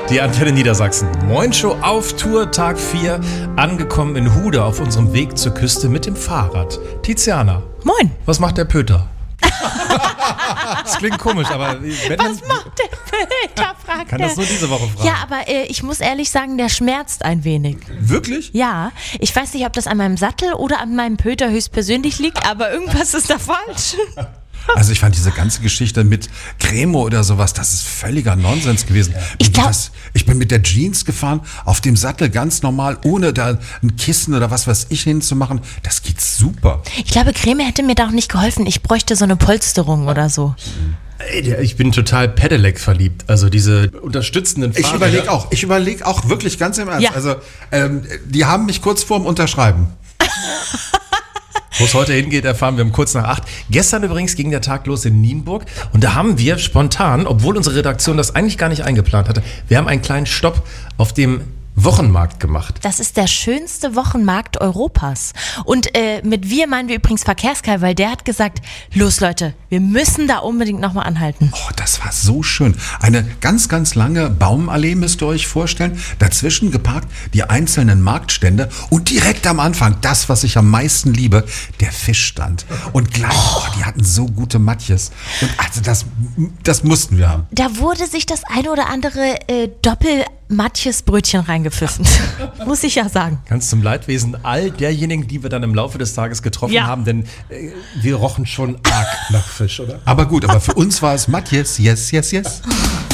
Die Antenne Niedersachsen. Moin Show auf Tour, Tag 4. Angekommen in Hude auf unserem Weg zur Küste mit dem Fahrrad. Tiziana. Moin. Was macht der Pöter? Das klingt komisch, aber... Was macht der Pöter, fragt kann das nur diese Woche fragen. Ja, aber ich muss ehrlich sagen, der schmerzt ein wenig. Wirklich? Ja, ich weiß nicht, ob das an meinem Sattel oder an meinem Pöter höchstpersönlich liegt, aber irgendwas ist da falsch. Also ich fand diese ganze Geschichte mit Cremo oder sowas, das ist völliger Nonsens gewesen. Ich bin mit der Jeans gefahren, auf dem Sattel ganz normal, ohne da ein Kissen oder was weiß ich hinzumachen. Das geht super. Ich glaube, Creme hätte mir da auch nicht geholfen. Ich bräuchte so eine Polsterung oder so. Ich bin total Pedelec verliebt, also diese unterstützenden Fahrräder. Ich überlege auch wirklich ganz im Ernst. Ja. Also die haben mich kurz vorm Unterschreiben. Wo es heute hingeht, erfahren wir um kurz nach 8. Gestern übrigens ging der Tag los in Nienburg und da haben wir spontan, obwohl unsere Redaktion das eigentlich gar nicht eingeplant hatte, wir haben einen kleinen Stopp auf dem Wochenmarkt gemacht. Das ist der schönste Wochenmarkt Europas. Und mit wir meinen wir übrigens Verkehrskai, weil der hat gesagt, los Leute, wir müssen da unbedingt nochmal anhalten. Oh, das war so schön. Eine ganz, ganz lange Baumallee müsst ihr euch vorstellen. Dazwischen geparkt die einzelnen Marktstände und direkt am Anfang, das, was ich am meisten liebe, der Fischstand. Und gleich, die hatten so gute Matjes. Und also das mussten wir haben. Da wurde sich das eine oder andere Doppel-Matjes-Brötchen reingepfiffen. Muss ich ja sagen. Ganz zum Leidwesen all derjenigen, die wir dann im Laufe des Tages getroffen haben, denn wir rochen schon arg nach Fisch, oder? Aber gut, aber für uns war es Matjes, yes, yes, yes.